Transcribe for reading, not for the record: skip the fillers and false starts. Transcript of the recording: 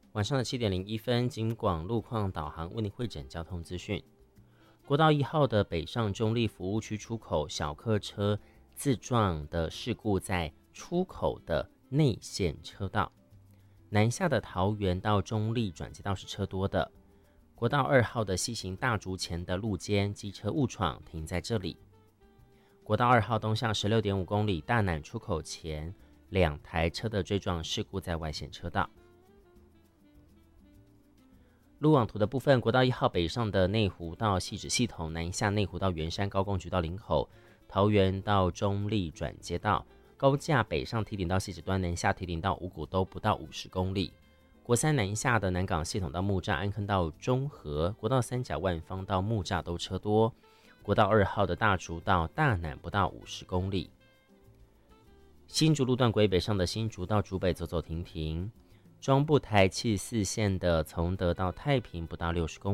晚上的7:01，警广路况导航为您汇整交通资讯。国道1号的北上中立服务区出口小客车自撞的事故在出口的内线车道，南下的桃园到中立转接道是车多的。国道2号的西行大竹前的路肩机车误闯停在这里。国道2号东向16.5公里大南出口前2台车的追撞事故在外线车道。路网图的部分，国道1号北上的内湖到汐止系统，南下内湖到圆山高工局到林口，桃园到中立转接道，高架北上堤顶到汐止端，南下堤顶到五股都不到50公里。国3南下的南港系统到木栅，安坑到中和，国道3甲万芳到木栅都车多。国道2号的大竹到大南不到50公里。新竹路段轨北上的新竹到竹北走走停停。中部台74线的从德到太平不到60公里。